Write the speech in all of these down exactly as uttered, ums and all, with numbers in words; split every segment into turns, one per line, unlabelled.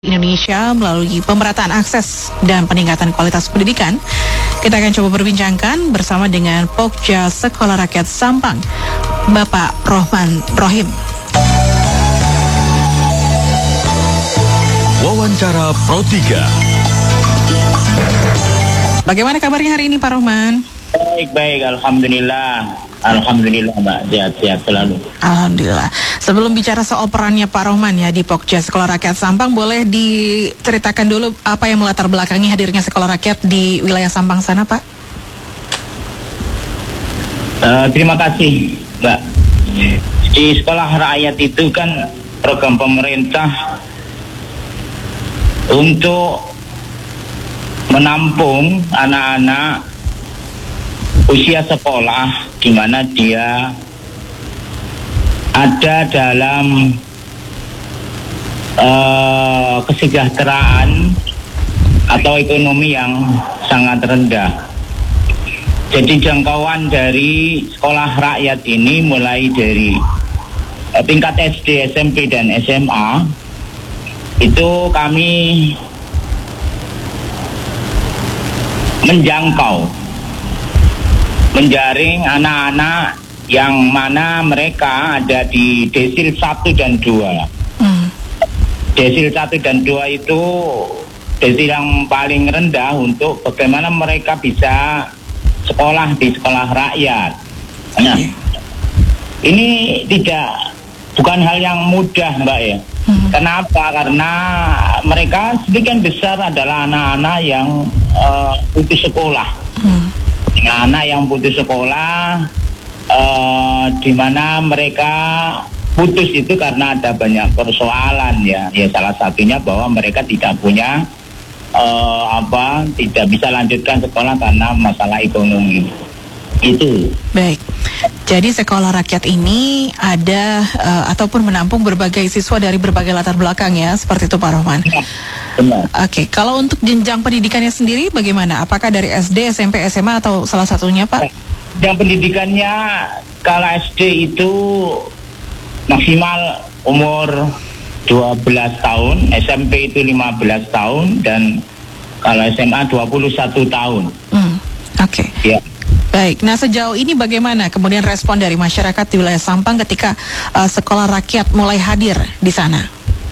Indonesia melalui pemerataan akses dan peningkatan kualitas pendidikan. Kita akan coba berbincangkan bersama dengan Pokja Sekolah Rakyat Sampang, Bapak Rohman Rohim.
Wawancara Pro tiga.
Bagaimana kabarnya hari ini Pak Rohman?
Baik, baik, Alhamdulillah. Alhamdulillah Mbak, sehat-sehat selalu.
Alhamdulillah. Sebelum bicara soal perannya Pak Rohman ya di Pokja Sekolah Rakyat Sampang, boleh diceritakan dulu apa yang melatar belakangi hadirnya Sekolah Rakyat di wilayah Sampang sana, Pak?
Uh, terima kasih, Mbak. Di Sekolah Rakyat itu kan program pemerintah untuk menampung anak-anak usia sekolah di mana dia ada dalam uh, kesejahteraan atau ekonomi yang sangat rendah. Jadi jangkauan dari sekolah rakyat ini mulai dari uh, tingkat S D, S M P dan S M A itu kami menjangkau, menjaring anak-anak yang mana mereka ada di desil satu dan dua. Hmm. Desil satu dan dua itu desil yang paling rendah untuk bagaimana mereka bisa sekolah di sekolah rakyat. Nah, ini tidak bukan hal yang mudah, Mbak ya. Hmm. Kenapa? Karena mereka sebagian besar adalah anak-anak yang uh, putus sekolah. Hmm. Anak yang putus sekolah, uh, di mana mereka putus itu karena ada banyak persoalan ya. Ya salah satunya bahwa mereka tidak punya uh, apa, tidak bisa lanjutkan sekolah karena masalah ekonomi. Itu.
Baik. Jadi sekolah rakyat ini ada uh, ataupun menampung berbagai siswa dari berbagai latar belakang ya, seperti itu Pak Rohman. Ya, benar. Oke, kalau untuk jenjang pendidikannya sendiri bagaimana? Apakah dari S D, S M P, S M A atau salah satunya Pak?
Jenjang pendidikannya kalau S D itu maksimal umur dua belas tahun, S M P itu lima belas tahun, dan kalau S M A dua puluh satu tahun.
Hmm, Oke. Okay.
Ya.
Baik, nah sejauh ini bagaimana kemudian respon dari masyarakat di wilayah Sampang ketika uh, sekolah rakyat mulai hadir di sana?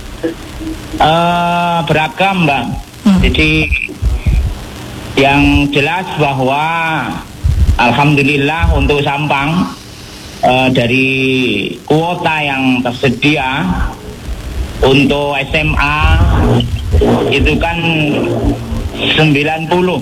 Uh, beragam, Mbak. Hmm. Jadi yang jelas bahwa alhamdulillah untuk Sampang uh, dari kuota yang tersedia untuk S M A itu kan sembilan puluh.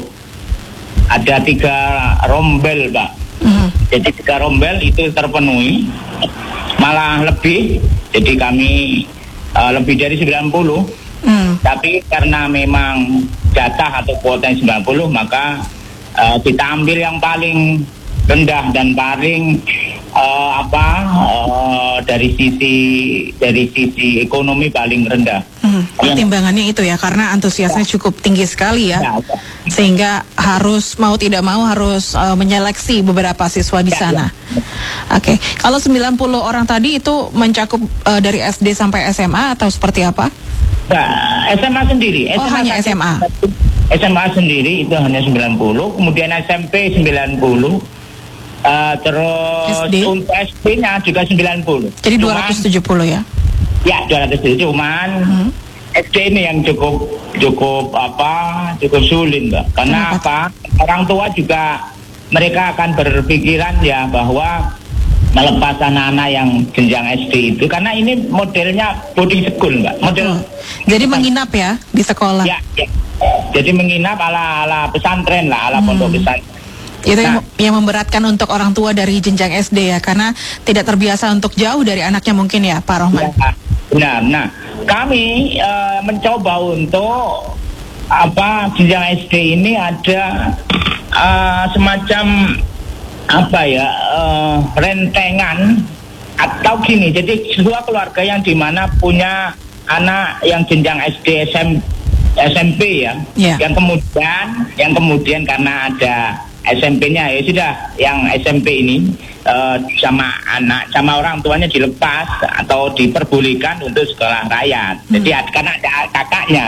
Ada tiga rombel, Pak. Mm. Jadi tiga rombel itu terpenuhi, malah lebih. Jadi kami uh, lebih dari sembilan puluh. Mm. Tapi karena memang jatah atau kuota yang sembilan puluh, maka uh, kita ambil yang paling rendah dan paling uh, apa uh, dari sisi dari sisi ekonomi paling rendah.
Hmm, pertimbangannya itu ya, karena antusiasnya cukup tinggi sekali ya, sehingga harus mau tidak mau harus uh, menyeleksi beberapa siswa di sana. Oke, okay. Kalau sembilan puluh orang tadi itu mencakup uh, dari S D sampai S M A atau seperti apa?
Nah, S M A sendiri.
Oh,
S M A
hanya S M A.
S M A sendiri itu hanya sembilan puluh, kemudian S M P sembilan puluh, uh, terus S D? Untuk S D-nya juga sembilan puluh.
Jadi cuman, dua ratus tujuh puluh ya?
Ya, dua ratus tujuh puluh, cuman hmm. S D ini yang cukup cukup apa cukup sulit, Mbak. Karena hmm. apa? Orang tua juga mereka akan berpikiran ya bahwa melepas anak-anak yang jenjang S D itu, karena ini modelnya boarding school, Mbak. Model. Hmm. Jadi
menginap ya di sekolah.
Ya, ya. Jadi menginap ala ala pesantren lah, ala hmm. pondok pesantren.
Itu nah, yang, yang memberatkan untuk orang tua dari jenjang S D ya, karena tidak terbiasa untuk jauh dari anaknya mungkin ya, Pak Rohman.
Ya, benar. Nah, kami uh, mencoba untuk apa jenjang S D ini ada uh, semacam apa ya uh, rentengan atau gini. Jadi sebuah keluarga yang dimana punya anak yang jenjang S D, S M, S M P ya, yeah. yang kemudian yang kemudian karena ada S M P-nya ya sudah, yang S M P ini uh, sama anak sama orang tuanya dilepas atau diperbolehkan untuk sekolah rakyat. Hmm. Jadi karena ada kakaknya